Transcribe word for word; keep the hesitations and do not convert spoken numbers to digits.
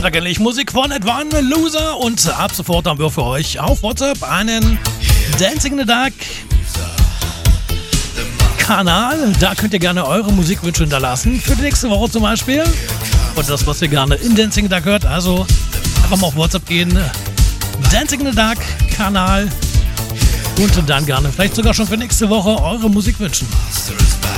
da kenne ich Musik von Advan Loser und ab sofort haben wir für euch auf WhatsApp einen Dancing in the Dark Kanal. Da könnt ihr gerne eure Musikwünsche hinterlassen, für die nächste Woche zum Beispiel. Und das, was ihr gerne in Dancing in the Dark hört, also einfach mal auf WhatsApp gehen, Dancing in the Dark Kanal und dann gerne vielleicht sogar schon für nächste Woche eure Musik wünschen.